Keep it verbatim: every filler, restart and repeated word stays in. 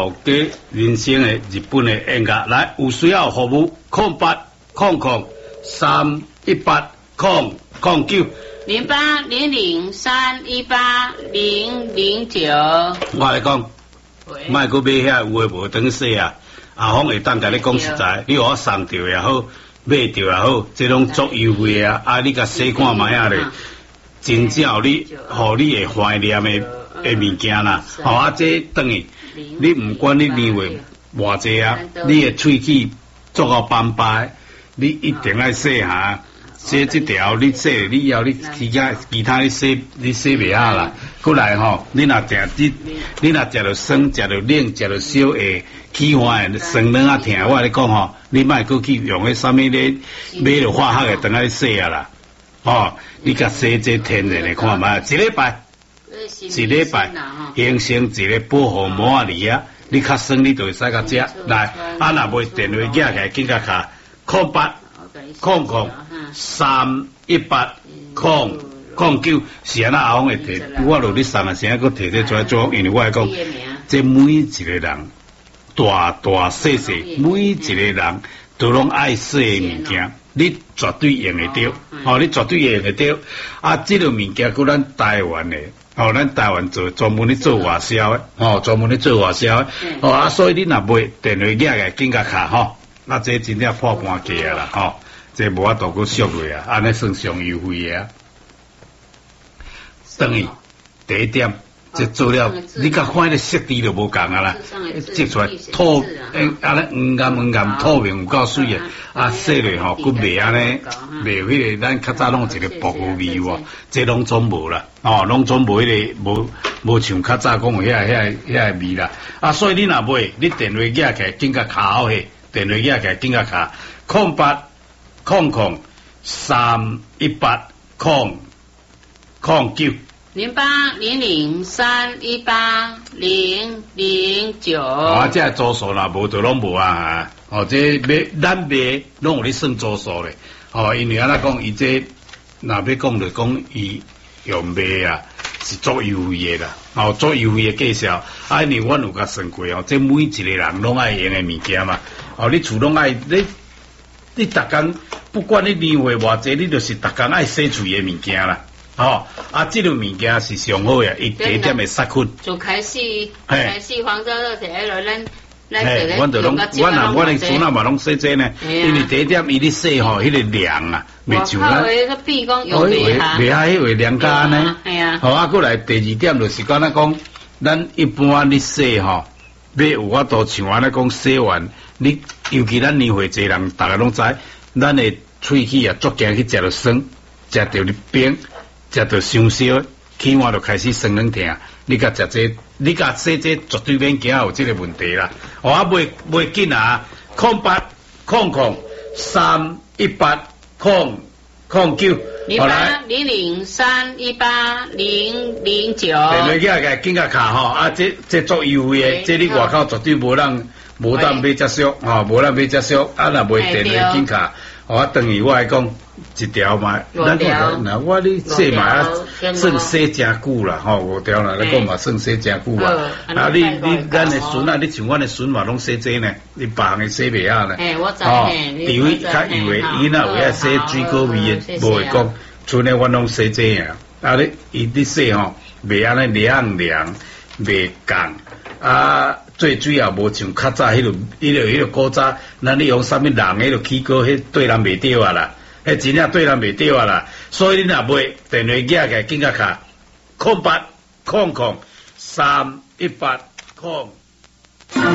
老家人生的日本的音乐，来有需要服务空八空空三一八空空九零八零零三一八零零九。 我来讲，卖个买遐有诶无等说啊，阿峰会当甲你讲实在，你互我送着也好，买着也好，这拢足优惠啊！啊，你甲细看卖啊咧，真正你互你会怀念的的物件啦。吼啊，这等于你毋管你年岁偌济啊，你的喙齿做到斑白，你一定爱洗下。洗这条你洗，你要你其他其他你洗你洗袂下啦。过来吼，你若食你你若食着酸，食着冷，食着烧下起花的酸软啊疼，我跟你讲吼，你莫过去用迄啥物咧买着化学的等下洗啊啦。哦，你甲洗这天然的看卖，一礼拜一礼拜形成一个保护膜啊里啊，你较酸你就会使甲食来，啊若袂电话寄来紧甲卡空八空空。三一八空空九是安那阿峰会摕，我落你送啊，是安个摕这出来做，因为我来讲，这每一个人大大细细，每一个人都拢爱洗的物件，你绝对用得到，哦，你绝对用得到。啊，这个物件佮咱台湾的，哦，咱台湾做专门咧做外销的，哦，专门咧做外销的，哦啊，所以你若买电话寄来紧甲卡吼，那这真正破半价啦，吼。这无法度个俗落啊，安尼算上优惠啊。等于第一点，这做了你甲看个色地就无共啊啦，接出来透，诶，安尼黄暗黄暗透明有够水啊！啊，洗落吼，佮袂安尼，袂迄个咱较早拢一个薄荷味喎，这拢总无啦，哦，拢总无迄个无无像较早讲有遐遐遐味啦。啊，所以你若买，你电话寄起来紧甲卡好去，电话寄起来紧甲卡空八。空空三一八空空九零八零零三一八零零九。 啊，这组数啦，无就拢无啊！哦，这买咱买拢有咧算组数咧。哦，因为安那讲，伊这若要讲就讲伊用卖啊，是做优惠的啦。哦，做优惠的介绍，啊，因为阮有甲算过哦，这每一个人拢爱用的物件嘛。哦，你厝拢爱你。你逐工不管你年岁偌济，你就是逐工爱洗喙的物件啦。哦，啊，这个物件是上好呀，伊第一点会杀菌。 就开始开始黄豆肉摕来咱咱这个。 阮就拢，阮啊，阮的孙仔嘛拢洗这呢，因为第一点伊咧洗吼，迄个凉啊，袂像咱。 我靠，个比讲用袂下。 袂下迄个凉甲安尼。 系啊。 好啊，过来第二点就是讲咱讲，咱一般咧洗吼。要有法度像安尼讲洗完，你尤其咱年岁侪人，大家拢知，咱的喙齿啊，足惊去食着酸，食着你冰，食着伤烧，起码就开始酸软疼。你甲食这，你甲洗这绝对免惊有这个问题啦。哦啊，袂袂紧啊，空八空空三一八空空九。 零八零零三一八零零九，电话寄来紧甲卡吼，啊，这这做优惠的，这你外口绝对无人无当买遮俗，吼，无人买遮俗，啊，若袂电话紧卡，哦，等于我来讲一条嘛，咱看那我你洗嘛啊，算洗真久啦，吼，五条啦，你讲嘛算洗真久啊，啊，你你咱的孙啊，你像阮的孙嘛拢洗这呢，你别行的洗袂下呢， 诶，我知嘿， 因为较优惠，伊若有遐洗水果味的，无会讲。剩的阮拢洗这样，啊你伊你洗吼，袂安尼凉凉，袂干，啊最主要无像较早迄落，迄落迄落古早，咱你用啥物人迄落起锅，迄对人袂着啊啦，迄真正对人袂着啊啦，所以你若买电话寄起来紧甲卡，空八空空三一八空。